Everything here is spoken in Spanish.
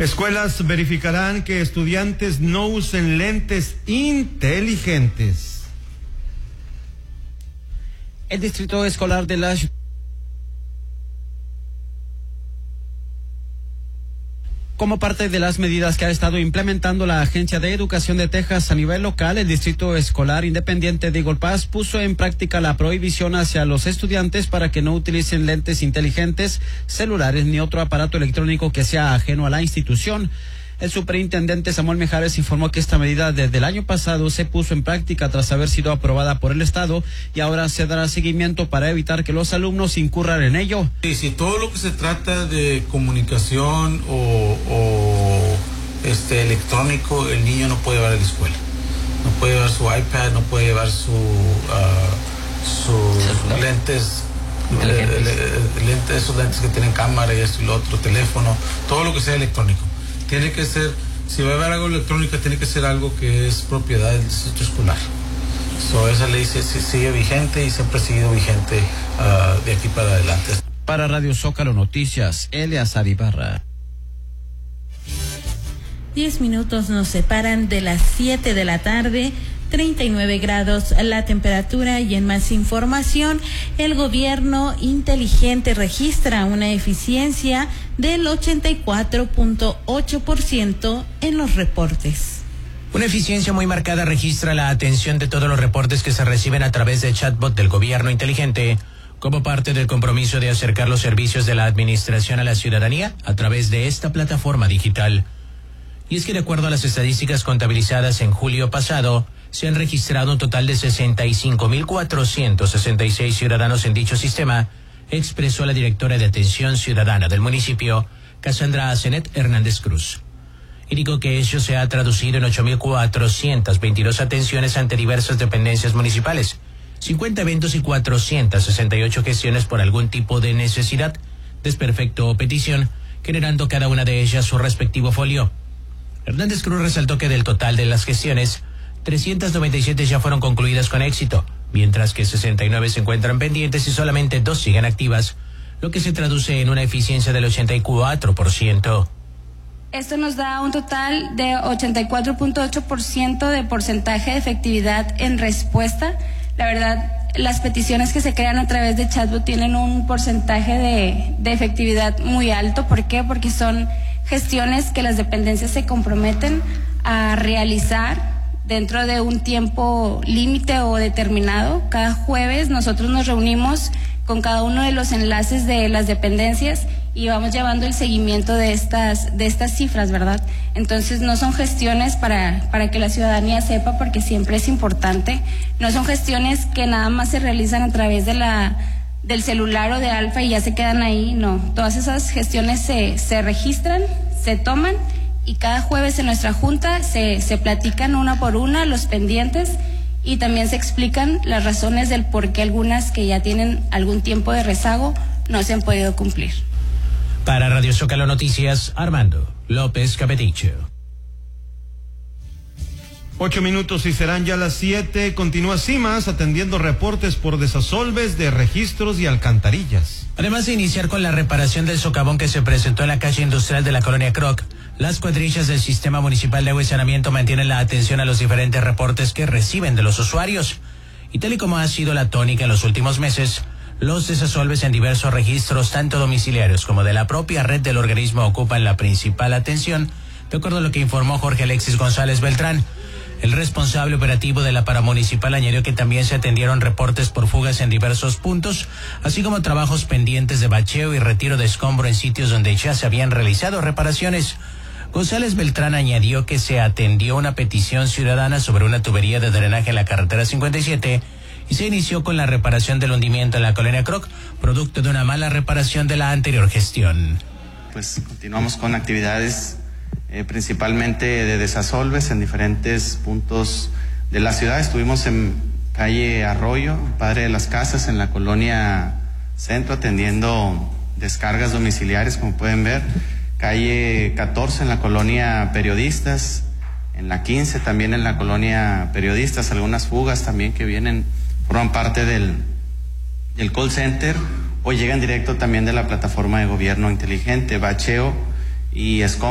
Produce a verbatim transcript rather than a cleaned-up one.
Escuelas verificarán que estudiantes no usen lentes inteligentes. El Distrito Escolar de la Como parte de las medidas que ha estado implementando la Agencia de Educación de Texas a nivel local, el Distrito Escolar Independiente de Eagle Pass puso en práctica la prohibición hacia los estudiantes para que no utilicen lentes inteligentes, celulares ni otro aparato electrónico que sea ajeno a la institución. El superintendente Samuel Mijares informó que esta medida desde el año pasado se puso en práctica tras haber sido aprobada por el Estado y ahora se dará seguimiento para evitar que los alumnos incurran en ello. Sí, sí, todo lo que se trata de comunicación o, o este electrónico, el niño no puede llevar a la escuela. No puede llevar su iPad, no puede llevar su uh, sus lentes, eh, lentes, esos lentes que tienen cámara y esto y lo otro, teléfono, todo lo que sea electrónico. Tiene que ser, si va a haber algo electrónico, tiene que ser algo que es propiedad del distrito escolar. So, esa ley se, se sigue vigente y siempre ha seguido vigente uh, de aquí para adelante. Para Radio Zócalo Noticias, Eleazar Ibarra. Diez minutos nos separan de las siete de la tarde. treinta y nueve grados la temperatura. Y en más información, el gobierno inteligente registra una eficiencia del ochenta y cuatro punto ocho por ciento en los reportes. Una eficiencia muy marcada registra la atención de todos los reportes que se reciben a través de chatbot del gobierno inteligente, como parte del compromiso de acercar los servicios de la administración a la ciudadanía a través de esta plataforma digital. Y es que de acuerdo a las estadísticas contabilizadas en julio pasado, se han registrado un total de sesenta y cinco mil cuatrocientos sesenta y seis ciudadanos en dicho sistema, expresó la directora de Atención Ciudadana del municipio, Cassandra Zenet Hernández Cruz. Indicó que ello se ha traducido en ocho mil cuatrocientas veintidós atenciones ante diversas dependencias municipales, cincuenta eventos y cuatrocientas sesenta y ocho gestiones por algún tipo de necesidad, desperfecto o petición, generando cada una de ellas su respectivo folio. Hernández Cruz resaltó que del total de las gestiones, trescientas noventa y siete ya fueron concluidas con éxito, mientras que sesenta y nueve se encuentran pendientes y solamente dos siguen activas, lo que se traduce en una eficiencia del ochenta y cuatro por ciento. Esto nos da un total de ochenta y cuatro punto ocho por ciento de porcentaje de efectividad en respuesta. La verdad, las peticiones que se crean a través de chatbot tienen un porcentaje de, de efectividad muy alto. ¿Por qué? Porque son gestiones que las dependencias se comprometen a realizar dentro de un tiempo límite o determinado. Cada jueves nosotros nos reunimos con cada uno de los enlaces de las dependencias y vamos llevando el seguimiento de estas de estas cifras, ¿verdad? Entonces no son gestiones para para que la ciudadanía sepa, porque siempre es importante. No son gestiones que nada más se realizan a través de la del celular o de Alfa y ya se quedan ahí. No, todas esas gestiones se se registran, se toman y cada jueves en nuestra junta se se platican una por una los pendientes y también se explican las razones del por qué algunas que ya tienen algún tiempo de rezago no se han podido cumplir. Para Radio Zócalo Noticias, Armando López Capeticho. Ocho minutos y serán ya las siete. Continúa CIMAS atendiendo reportes por desasolves de registros y alcantarillas. Además de iniciar con la reparación del socavón que se presentó en la calle industrial de la colonia Croc, las cuadrillas del Sistema Municipal de Agua y Saneamiento mantienen la atención a los diferentes reportes que reciben de los usuarios. Y tal y como ha sido la tónica en los últimos meses, los desasolves en diversos registros, tanto domiciliarios como de la propia red del organismo, ocupan la principal atención, de acuerdo a lo que informó Jorge Alexis González Beltrán. El responsable operativo de la paramunicipal añadió que también se atendieron reportes por fugas en diversos puntos, así como trabajos pendientes de bacheo y retiro de escombro en sitios donde ya se habían realizado reparaciones. González Beltrán añadió que se atendió una petición ciudadana sobre una tubería de drenaje en la carretera cincuenta y siete y se inició con la reparación del hundimiento en la colonia Croc, producto de una mala reparación de la anterior gestión. Pues continuamos con actividades eh, principalmente de desasolves en diferentes puntos de la ciudad. Estuvimos en calle Arroyo, Padre de las Casas, en la colonia Centro, atendiendo descargas domiciliares, como pueden ver. Calle catorce en la colonia Periodistas, en la quince también en la colonia Periodistas, algunas fugas también que vienen, forman parte del, del call center o llegan directo también de la plataforma de gobierno inteligente, bacheo y escombro.